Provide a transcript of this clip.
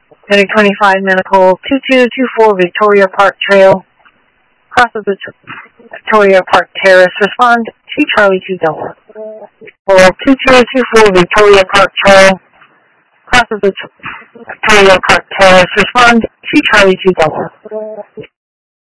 Medic 25 Medical 2224 Victoria Park Trail. Cross of the Victoria Park Terrace. Respond to Charlie 2 Delta. Or 2224 Victoria Park Trail. Cross of the Victoria Park Terrace. Respond to Charlie 2 Delta.